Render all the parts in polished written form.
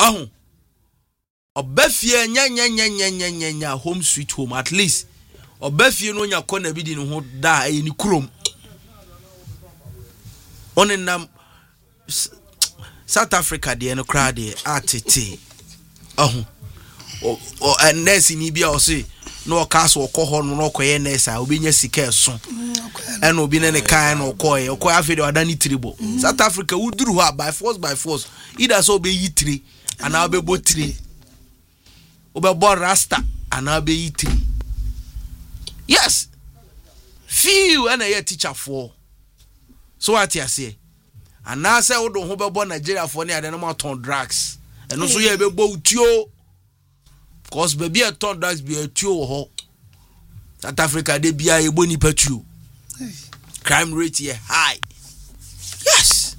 Obefie nya home sweet home at least. Obefie no nya kona bi di no ho da ni kurom. Onenam South Africa de no kra de atete. Nurse ni bia o say no cast wo ko ho no koye nurse a obi nya sika so. And obi ne kan no koye afi de wadani tribo. South Africa wuduru ho by force. Either so be yitri and I be botri. Obe rasta and I be yitri. Yes. Few and a teacher for. So what you say? And now say we don't ho be Nigeria for near the normal ton drugs. And also you be utio. Cause baby a ton drugs be a tio ho. South Africa they be a boni petu. Crime rate here high. Yes.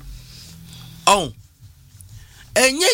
Enye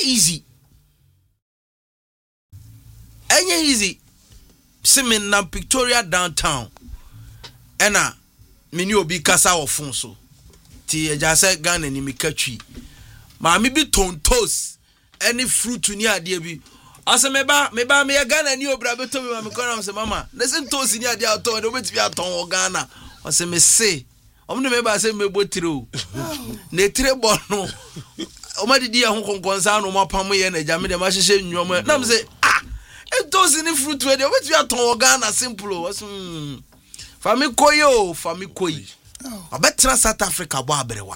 easy. Simin na Victoria downtown. Ena mini obi kasa wo fon so. Ti eja se Ghana ni mikatwi. Ma mi bi tontos any fruit ni ade bi. Ase me ba me Ghana ni obra beto bi ma me kona se mama. Listen toast ni ade ato de obeti bi aton wo Ghana. Ase me se omne me ba se me botiro. Ne tire bo no. Omadi ho konkonsa no mapam ye na eja me de ma hyehye nnwom. Na me se those in the fruit where they went to your Ghana simple. Fami koyi. I bet South Africa Baberewa.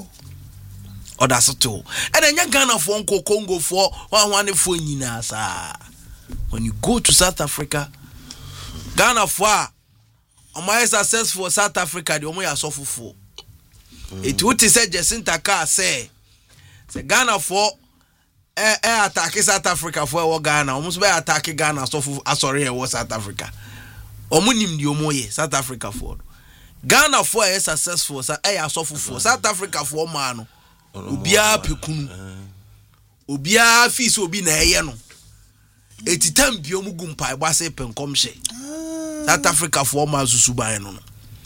Or that's it too. And then you Ghana for Congo for one for Nina. When you go to South Africa, Ghana for my successful South Africa, the only are so for. It would say Jacinta Carr say Ghana for attack South Africa for Ghana. Almost be attack Ghana so for sorry was South Africa. Omunim di omoye South Africa for. Ghana for a successful so for South Africa for man. Obia pekunu. Obia fees obi na eye no. Etitam bi omugu mpa eba se penkomhye. South Africa for man susuban no.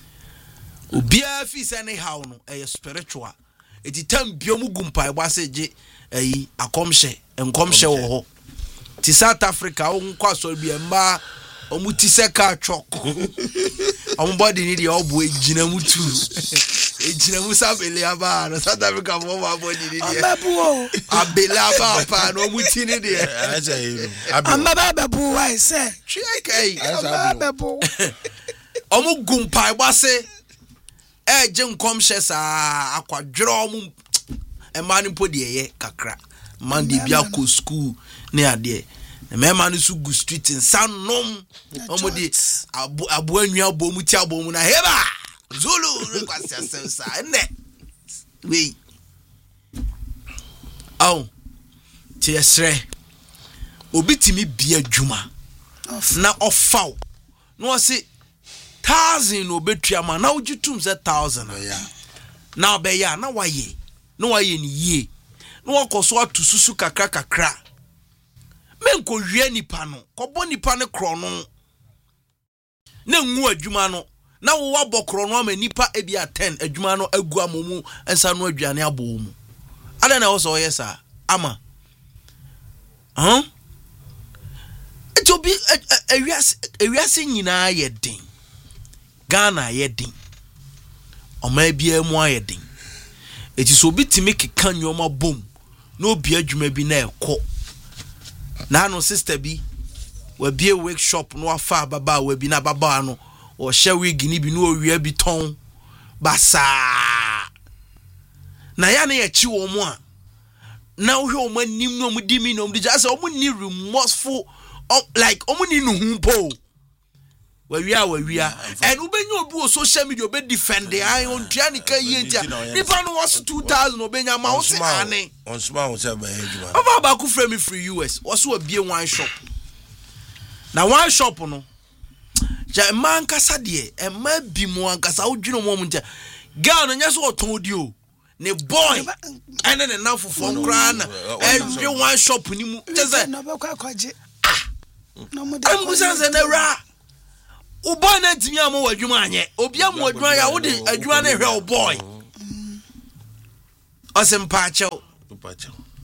Obia fees anyhow no spiritual. Etitam bi omugu mpa eba se je akomhye enkomhye wo ho ti South Africa onkwa so bi emba omuti seka chok ombody ni de obo ejina mutu ejina musabele aba no South Africa mo ma body ni de abele aba pa no muti ni de amaba bebu why say chikai bebu omugum pa eba se eje nkomhye sa akwadwero omu emani po de ye kakra man di bia ko school ne ade me man su gu street in sanom omodi abu anua bomu ti abomu na heba zulu request sensa ne we ti esre obitimi bia adwuma na ofaw no se 1000 obetua ma na ujitum se 1000 na obeya na waye no waye ni ye no wakoso atususu kakra menko hwie nipa no kobo nipa ne kro no na nwu adwuma no na wo wabokro no ama nipa ebia 10 adwuma no agu amomu ensa no adwane abomu ada na wo so yesa ama etobi ewiase nyina yedin Ghana yedin oma bia mu ayedin eti so bitimi keka nyoma bom na obi adwuma bi na ekọ na no sister bi we bia workshop no afa baba we bi na baba no o hye wig ni bi no owia bi ton basa na ya na ye chi wo mu a na wo hwe o manim no mu di mi no mu di just o mu ni remorseful like o mu ni no humpo we and ubenyo obi o social media obe defend the eye on tuanika yentia nipa no was 2000 obenya ma wo se ane on sma wo se ba hedjuma baba ku frame free US was so bie one shop na one shop no ja man kasa de e ma bi mu ankasa wo dwino mo ntia girl no nya so oton di o ne boy ene ne na fofo nkra na e one shop ni mu je no be kwa kwaje no mo de ko sanse na ra o boy na timi am wadwuma anye obi am wadwuma ya wo de adwuma na hwe o boy asem pa chew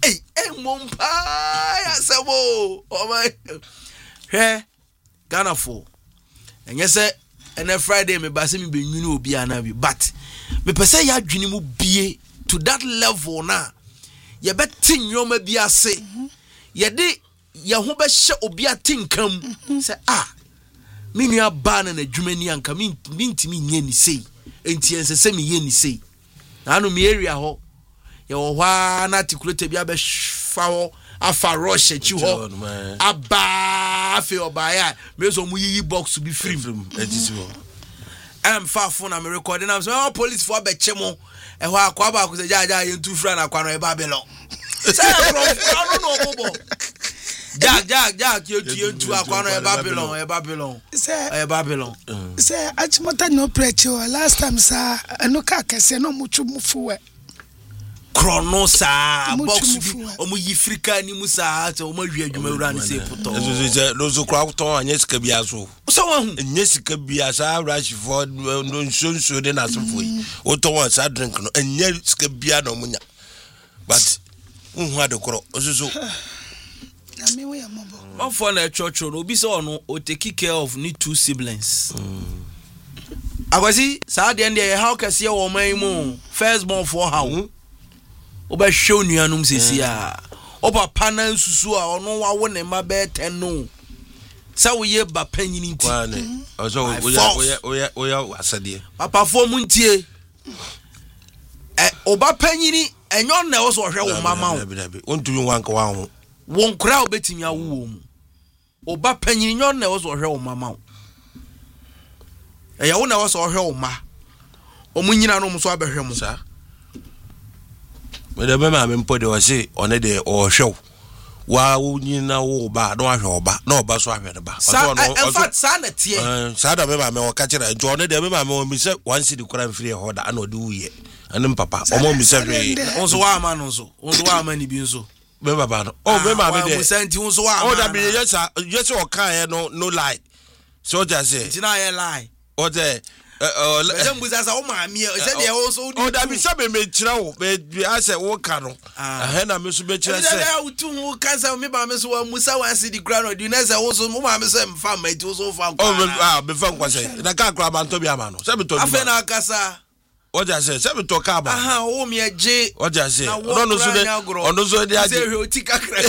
mompa ya sebo oh my he Ghana for and yes and a Friday me base me be nwunu obi anabi but me pese ya adwene mu bie to that level na ye beti nyoma bi ase ye de ye ho be hye obi atenkam say me nua ba na adwumani anka me ntimi nye ni sei enti ensese me ye ni sei na no me area ho ye wo hwa na articulate bi abefa ho afa rush chi ho aba fe obaya me so mu yi box bi free ejisi ho fa phone na me recording am so police for abeche mo e ho akwa ba ko se jaja ye ntu fra na kwa no e Babylon say from no bobo Jack, you to Aquano Babylon. Say Babylon. Say Achimota no preacher last time, sir. No carcass, no much mufu. Chronosa, box, Frika, Nimusa, or Mojuran, say Puto. Those who crowd on Yeskabiazo. So, Yeskabiasa, Rashford, no soon so then as of we. Otto once I drink, and Yeskabiano Munya. But who had a crow? My father church no be so no o take care of need two siblings. Agwasi sa de ende how kase e wo man mu first born for how. Oba show nuanum sesi a. Oba pana nsusu a ono wa wo ne ma be 10 no. Sa wo ye ba panyini nti. Kwane. Oso oya asade. Papa fo mu ntie. Oba panyini enyo na wo so hwe wo mama wo. Ontumi wanka wa ho. Won kra obetimi awo mu oba panyin nyon na wo so hwe wo mama wo eya wo na wo so hwe wo ma omunyina no mu so abehwe mu sa me de be ma me mpode wo se one de o hwe wa wo nyina wo ba no ahwe oba na oba so ahwe ne ba so no in fact sa na tie sa da me ma me wo ka kire njo one de me ma me mi se wan si de kura mfiri ho da na odi wuye anem papa omo mi se hwe onso wa ama no so onso wa ama ni bi nso me baba no me ma me de senti unso wa ama da be yes o kan no lie so just say ti na ye lie o de mbuza sa o ma mi se de o so da be se me kira wo be ase wo ka no na me so be kira se ya utu ho kan sa me ba me so wa musa wa si di ground di na se wo so mo ma me se mfa ma ti so fa kwa be fa kwa se na ka kra ba nto bi ama no se be to bi afa na akasa Oja se be to ka ba o mi eje oja se no so de aje se hoti kakra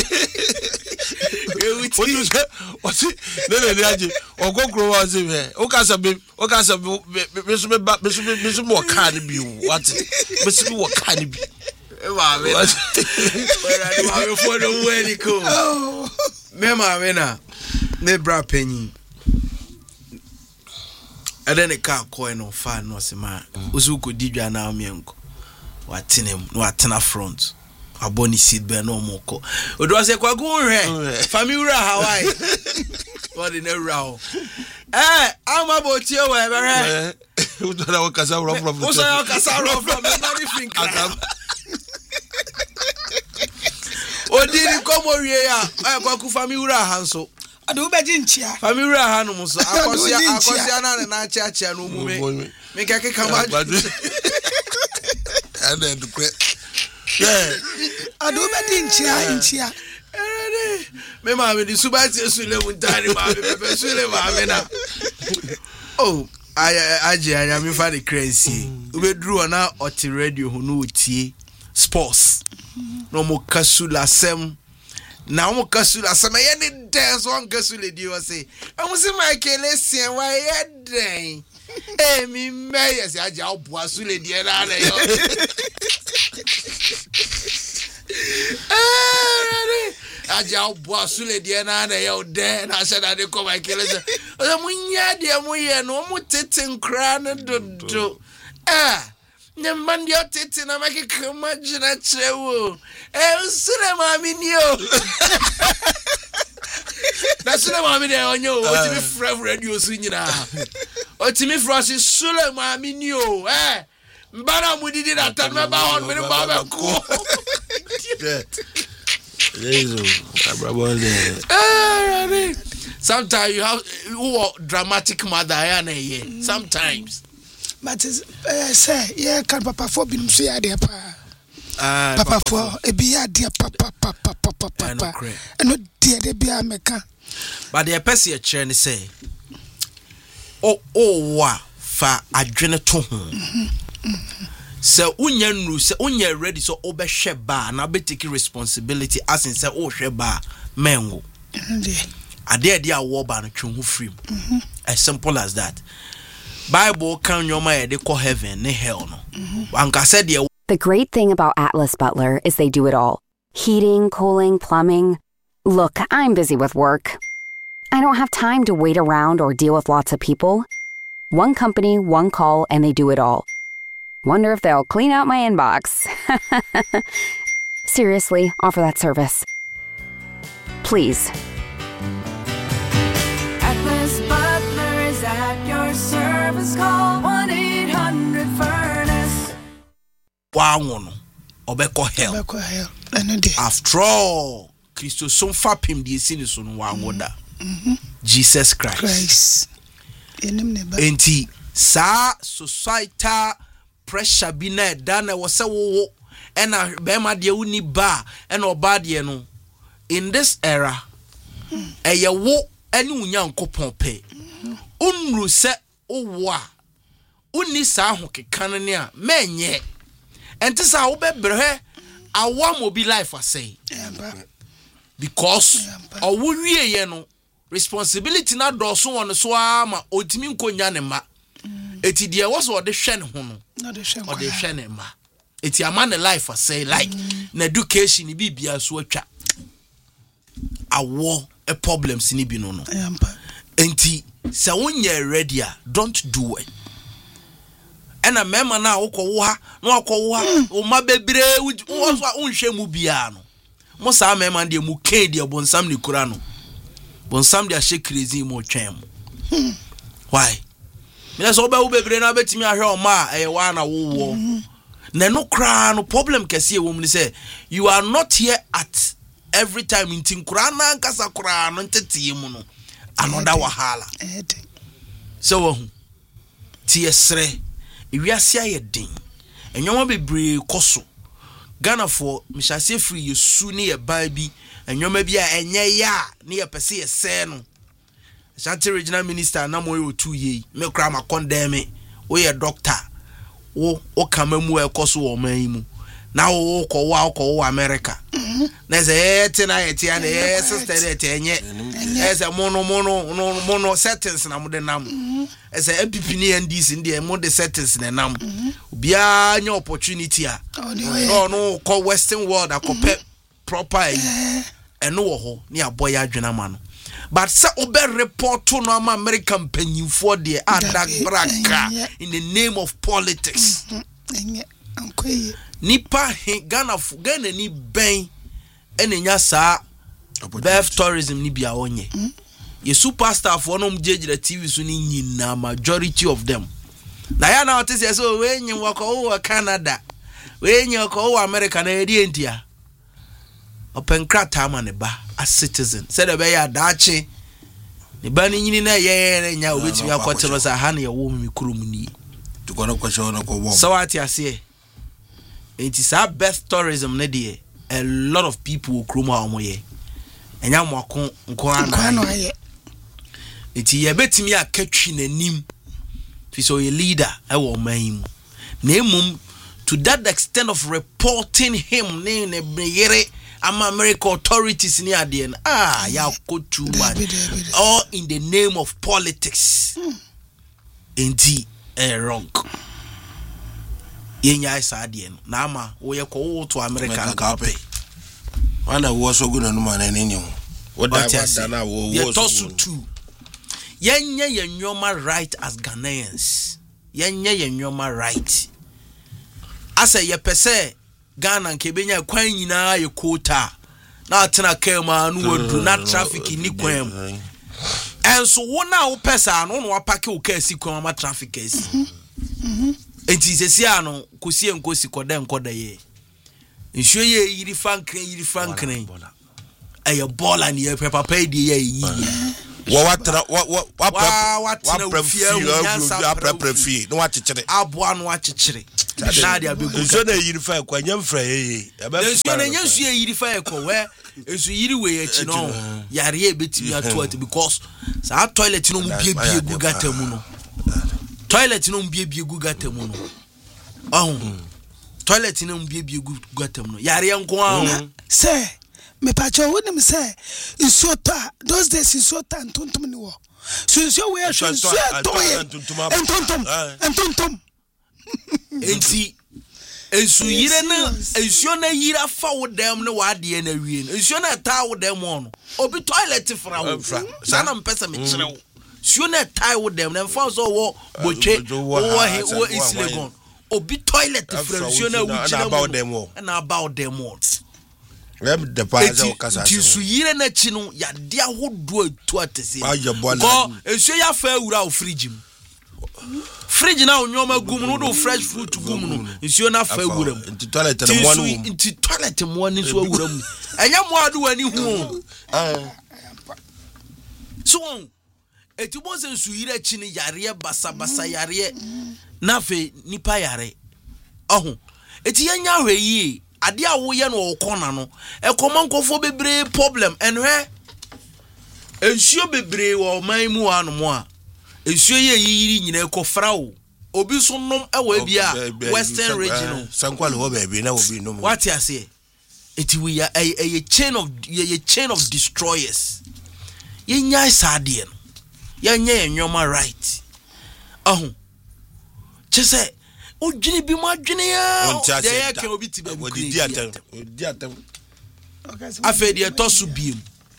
What's ne aje ogogro wa se be o ka se be so mo ka ni bi what be so mo ka ni bi e ma me na we for the way ko me ma me na ne bra penyi adene ka ko no fa no se ma ozu ko didwa na amienko watinem no atena front aboni seat be no moko odo se kwagu hwe family Hawaii what in around ama botie we be hwe udo na wakasa from nobody think odiri komo wie ya kwaku family hanso adu beji nchia family hanu muso akosia na acha no mume me keke kama and the great adu beji nchia me ma me di subati sule muntari ma me pepe sule ma me na oh aje anya me fa the crazy ubedru na oti radio ho no otie sports no mo kasula sem na mo kasula sem ye ni dance one kasula di o say am say Michael Essien wa ye den mi me se aja obo asule di na na yo aja obo asule di na na yo den na say na de ko Michael Essien o mo nya de mo ye no mo tete nkra na dodo ne mandi otete na make kama jina chewo usule mami niyo na sule mami de onyo otimi fref radio su nyina otimi frosi sule mami niyo mbana mudidi na tanme ba on me ba be ko sometimes you have dramatic mother here sometimes but say yeah can papa for binum so ya de pa papa for ebia dia papa eno dia de bia meka but the person chere ni say wa fa adwene to ho se unya nru se unya ready so obehwe ba na be take responsibility as in say o hwe ba mengo ade dia wo ba no twe ho free as simple as that. Bible can your my de ko heaven ne hell no anka said The great thing about Atlas Butler is they do it all. Heating, cooling, plumbing. Look, I'm busy with work. I don't have time to wait around or deal with lots of people. One company, one call, and they do it all. Wonder if they'll clean out my inbox. Seriously, offer that service. Please. Atlas Butler is at your service. Call 1-800-FURNACE. Wow, obeko hell. After all, Christos son fapim di esini so no wangoda. Jesus Christ. Enti sa societal pressure bi na da na wo se wo ena be ma de uni ba ena oba de no in this era eye wo ene unyankopon pe unru se owo a uni sa ho kekan ne a menye enti sa wo bebre awa mobi life asay because owo wie ye no responsibility na do so won so ama otimi nkonya ne ma eti de wo so de hwe ne ho no de hwe ne ma eti ama ne life asay like na education ni bibia so atwa awo a problems ni bi no no enti se wonye ready a don't do it ena mema na wokwo wo ha na wokwo wo ha o ma bebre wo so unhwe mu bia no mo sa mema de mu ken de bonsam ni kura no bonsam de ahye crazy mo twem why me so ba wo bebre na betimi ahwe o ma wa na wo na no kra no problem kese e wo mu ni say you are not here at every time in tinkura na nkasa kura no ntetie mu no another wahala so ti esre ewiase ayedin enwoma bebre koso Ghana for mishase free yesu ne ye ban bi enwoma bi a enye ya ne ye pese ye se no Ashanti regional minister na moyo 2 ye me kra ma condemn wo ye doctor wo kamamu e koso wo man mu na wo ko America na ze ete na ete ya na sister ete enye eze mono settings na mo de nam eze MPP ni NDC ndi mo de settings na nam bia nya opportunity a no ko western world akopɛ proper eno wo ho ni aboya adwena ma no but se obe report no am American panyimfo de adak braka in the name of politics nipa Ghana ni ben enenya sa birth tourism ni bia onye ye superstar for no mjejira TV so ni nyina majority of them na ya na otese so we nyi wako Canada we nyi wako America na edi entia open krata ma ne ba as citizen said be ya dache ne ba ni nyini na ye nya obetimi akotero sa ha na ye wo mi kurum ni tukona kwasho na ko wo so ati ase it is a birth tourism ne dey a lot of people will kroma omoye enya mwako nko ana iti ye betimi akatwi nanim fi so ye leader e wo man na emum to that extent of reporting him ne yere ama American authorities ni ade ya go too much all in the name of politics enti wrong yenya isa ade na ama wo ye ko to America ka pe wana wo so guna no man nenyo wo da na wo so too yenye yenwoma right as Ghanaians yenye yenwoma right asa ye pese Ghana nkebenya kwan nyina ye quota na atena kema no wadu na traffic ni kwam enso wona wo pesa no no apake wo ka si kwam ma traffic asi enti sesi ano kosie nkosi koda ye nsuo ye yiri fankran aye bola ni ye papa di ye yi wa prefie no wa chichire aboa no wa chichire na dia be gu so na yiri fa kwa nyam fra ye so na nyansu ye yiri fa ko we so yiri we echi no yare e betimi ato at because sa toilet no mu bie gu gata mu no toilet no mu bie gu gata mu no toilet no mu bie gu gata mu no yare enko a say me pacho wonim say isota those days isota ntontom ni wo so we so ntontom enti ensu yire na ensu na yira fa wo dem ne wa de na wie ensu na ta wo dem no obi toilet fra wo sana mpesa me kire wo ensu na ta wo dem na fa so wo botwe wo islegon obi toilet fra ensu na wo kire na about them what the pass kasa ensu yire na chi no ya de ahodo atu atese ko ensu ya fa awura o fridge mu fridge na onyoma gum no do fresh fruit gum no nsuo na fa awura mu into toilet no mo no into toilet mo ni so awura mu enya mo adu wani hu so eti bo se nsu yire chi ni yare basa yare na fe nipa yare ohun eti yenya hwe yi ade a wo ye no okona no ekoma nkofo bebre problem enhwe ensuo bebre wo man mu anu mo a ensuo ye yiri nyina ekofra wo obi so nom ewa bia western regional sankwale ho baby na obi nom what you say it we a chain of destroyers ye nya sade no ye nya enwoma right chese odwini bi mo adwini ya ye ke obi tiba bi odi atem afa de tosu biem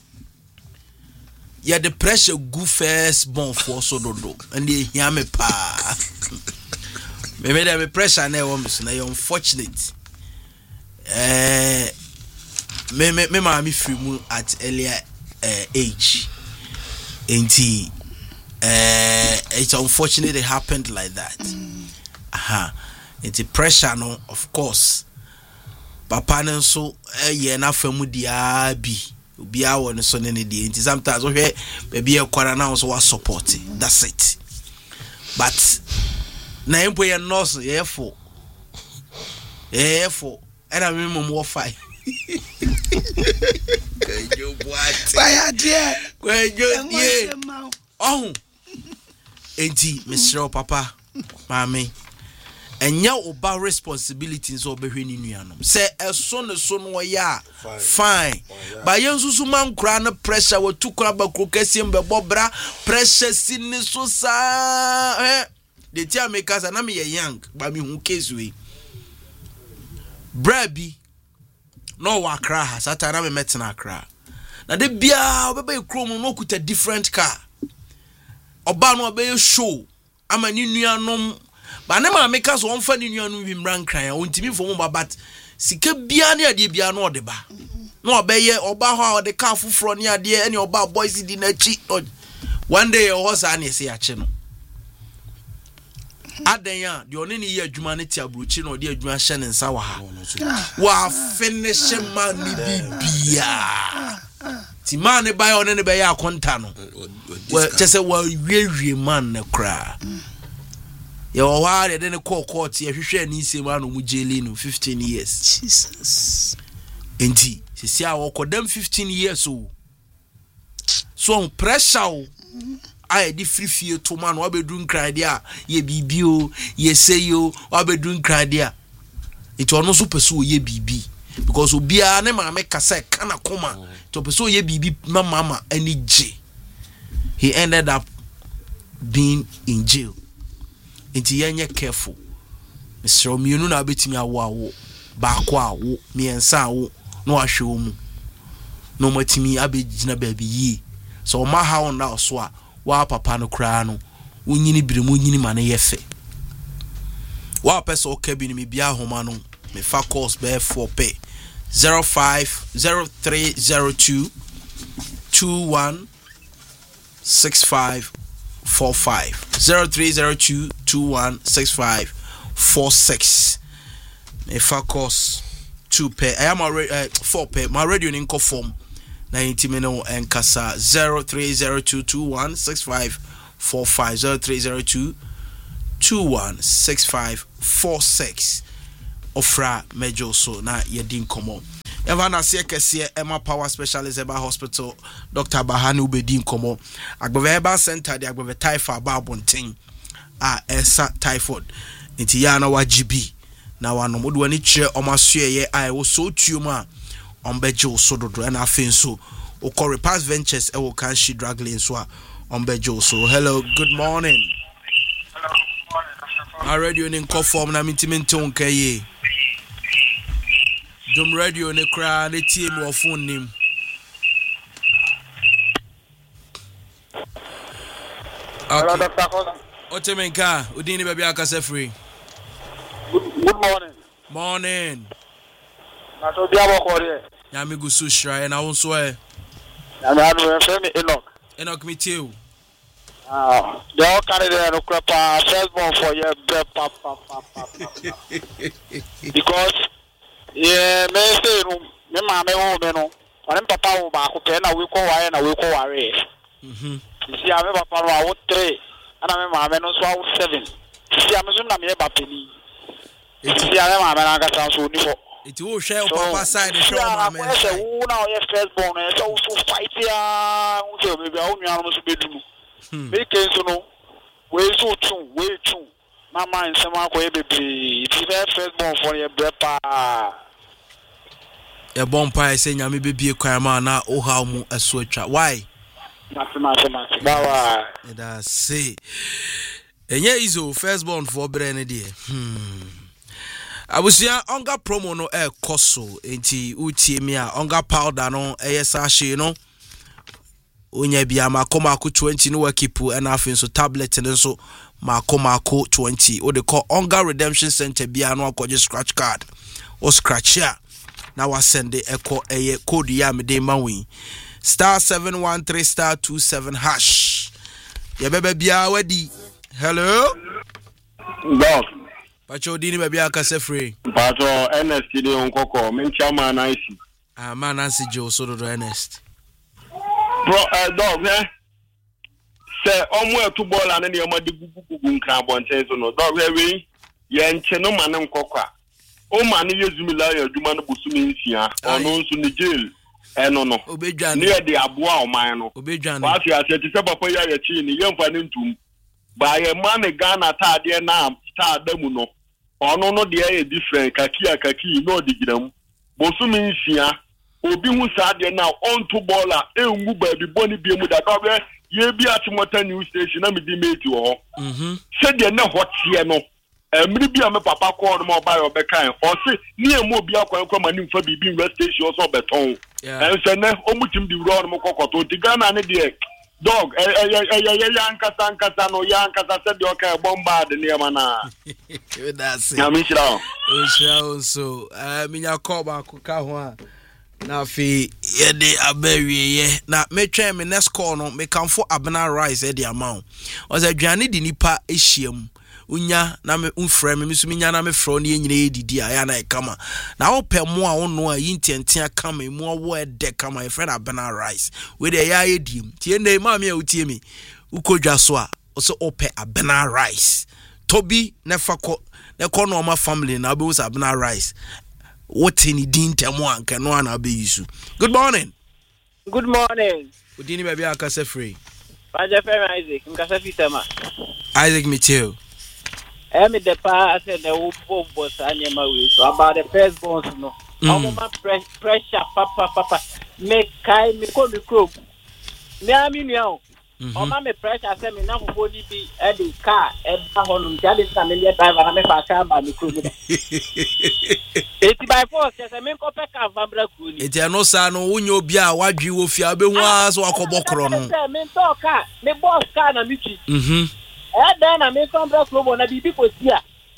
ya the pressure go first born for so dodo and they hear me pa me made me pressure na wo so na you unfortunate me ma me free mu at earlier age enti it's unfortunate it happened like that it's a pressure no of course papa no so ye na famu dia bi obi a won so ne de enti sometimes we baby e kwara na so wa support that's it but na empo ye nurse ye fo and I remember more fight kwejo boate why dear kwejo die enti Mr. Papa mami enya oba responsibility so obehwe ni nuanom se eso ne so no ya fine ba yensusu man kra na pressure watu kra ba krokasiem be bobra pressure sin so sa de tia me kasa na me ye young ba me hu case we brabi no wa kra ha satana me metena kra na de bia obeba ekrom no kuta different car oba no obey show ama ni nuanom ba na ma make us one fa ni nuanu wi mran kran a ontimi fo mo but sika bia na ade bia na ode ba na obeye oba ho ode car fufuro ni ade ene oba boys di na chi one day your horse an ese ya chi no adan ya de oni ni ye adwuma ne ti abrochi na ode adwuma hye ne nsa wa ha wa finish man ni bibia ti man ne ba yo ne be ya konta no we chese wa wie man ne kra ye wa wa de ne court ye hwehwe ni nsem anu mu jeli no 15 years Jesus enti sisi a wo kodam 15 years so pressure I di free fee to man wa bedu nkra dia ye bibio ye seyo wa bedu nkra dia iti ono so peso ye bibi because obia ne ma me kasa kana koma to peso ye bibi mama ani je he ended up being in jail enti yenye careful Mr. Omienu na betimi awo baako awo miensa awo no ahwe mu no matimi abegina baabi yi so ma ha on na so a wa papa no kra no unyini biremu unyini mane yefe wa pesa okabi ni bia homa no me fa course be 4 pay 050302 216545 0302 216546 me fa course 2 pay I am already 4 pay my radio in form 90 minutes and kasa 0302216545 0302 216546 ofra mejo so na yedin komo eva na se kese Emma Power Specialist Eba Hospital Dr. Bahani ubedin komo Agbove Eba Center de Agbove Typhoid ba bonten a esa typhoid nti ya na wajibi na wano modu wani kire omasue a wo so tuoma ombejo so dodo na afenso okore past ventures e wo kan shi drug lane so a ombejo so. Hello, good morning. Our radio in conform na mintimento nkaye. Dum radio ne kra ne tie me phone nim. Hello, Dr. Kola. Otemenka, udini baby akase free. Good morning. Morning. Na to bia bo kore. Ya me gusu shra na won so e. Na me adu e me Enoch. Enoch me too. They all carry their crap first born for your papa. Because me say no me ma me ho me no. One papa wo ba ko pe na we ko ware na we ko ware. You see ame papa no awo 3 ana me ma me no so awo 7. You see ame so na me ba peni. You see ame ma me na ka san so ni fo. It will share papa side show ma me. So who now your first born so fight ya. Who me be a unu anu so bedunu. Make so no we so tune mama nsem akoye bebre ti first born for your brepa e bon pa say nyame bebie kwan ma na o ha mu eso atwa why mathematics bawa da say enye izo first born for brand de abusia onga promo no e koso enti utie mi a onga powder no eyesa hye no onya bia makomako 20 no wakipu and afin so tablet and so makomako 20 o de call Onga Redemption Center bia no akoje scratch card o scratch ya na wa send echo eye code ya me de mawi *713*27# ya bebe bia wadi. Hello dog pacho dini be bia kase free pacho NST de onkoko men chama na isi man Nancy Joe so do Ernest bro dog say omo etu ball and na ma de gugugu nkran bonten so no dog we ye nche no ma ne nkokwa o ma ne yezumila ya aduma no busumi nsia ono nso ne jail eno no obedwane ne de aboa o man no obedwane wa fi ase ti se papa ya chi ni ye mfa ne ntum ba ye ma ne Ghana ta de na ta adamu no ono no de ye different kaki no digiram busumi nsia obi hu saade na on to baller engu ba bi boni bi mu da dobe ye bi atimota news station na me di mate wo se de na hotie no emri bi am papa call no ba yo be kan o se ni emu obi akwan ma ni mfa bibi news station so beton en se ne o mutim di wro no kokoto ti Ghana ne de dog yankasa no yankasa se de o ka bombard ne ma na that's it na mi shira so minya call ba ko ka ho a na fi yede abawie ye na metwa me next call no me kan for abena rice e de amount o za dwane di nipa ehiem unya na me unfrɛ me so minya na me frɔ ne nyina edidi aya na e kama na wo pɛ mo a wo no a yintientia kama mu wo e de kama e friend abena rice we de ya ediem tie ne ma me a utie me ukodwa so a o so opɛ abena rice tobi ne fakɔ ne kɔ no ma family na be us abena rice. What in din temo anka no ana be yisu. Good morning. Good morning. Udini baby akase free. Paja Femi Isaac, nkasa fitama. Isaac me too. Me the pa said the wo boss anyama we so about the first boss no. My pressure papa me kai me ko me crop. Me ami nua. O ma me pressure say me na fofo ni bi e de car e ba honum jale sa me driver na me fa car ba me crop. Eti by force say me ko pe ka vambra ku ni. Eti no sa no wonyo bi a wadwi wo fi abe hu a so akobokro no. Me to car, me boss car na mi chi. Dan na me vambra ku na bibi ko tia.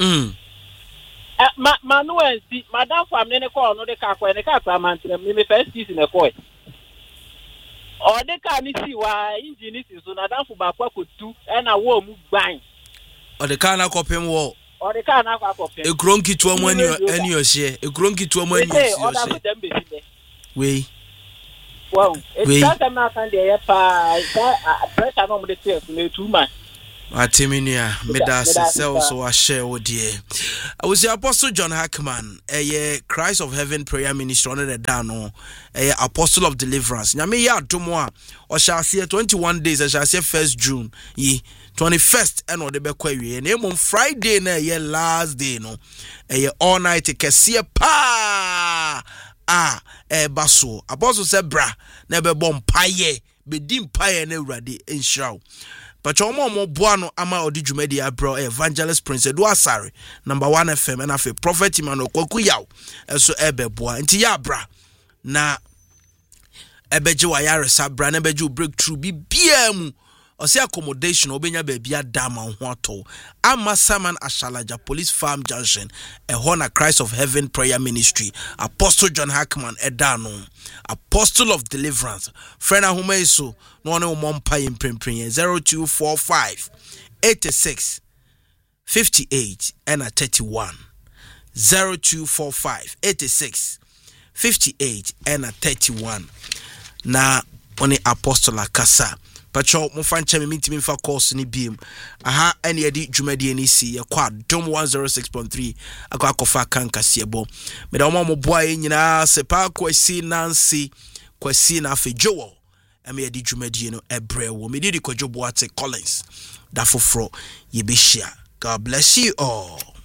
Manuel si madam family ne ko no de ka ko ne ka kwa mantre me first season ne ko. O de ka ni si wa engine si so na danfo ba kwa kotu e na wo mu gban. O de ka na kopem wo. O de ka na kwa kopem. Ekronki to amu ani ohye. Ekronki to amu ani ohye. O da ko dem be si de. We. Wow. It's that na kan de ya pa pressure no mo de tell me too much. Atiminia, Medas, so I share with dear. I was the Apostle John Hackman, a Christ of Heaven Prayer Ministry on the Dano, a Apostle of Deliverance. Yamiya Tumoa, or shall see 21 days, I shall say 1st June, 21st, and or the Bequay, and on Friday, ye last day, no, a all night, a pa basso. Apostle said, bra, never bomb paye, be dim paye, ne ready in show. But your mom buano ama odi dwumadi bro Evangelist Prince Edu Asare number 1 FM and afi Prophet Emmanuel Kwaku yaw eso ebeboa nti ya bra na ebeje wa yare sabra na ebeje breakthrough bibia mu ose accommodation obenya baabia dama ho ato ama Saman Ashalaja Police Farm Junction ehona Christ of Heaven Prayer Ministry Apostle John Hackman edano Apostle of Deliverance friend ahumaiso no one mompa imprempren 0245 86 58 and 31 0245 86 58 and 31 na oni Apostle akasa Pacho mo fanche me mintimi fa course ni biem aha ene yedi dwumadi ani si yakwa dom 106.3 akwa kofa kanka siebo me da mo boa nyina se pa kwasi nansi kwasi na afejowo eme yedi dwumadi no ebre wo me di Kojo Boate Collins da foforo ye be share. God bless you all.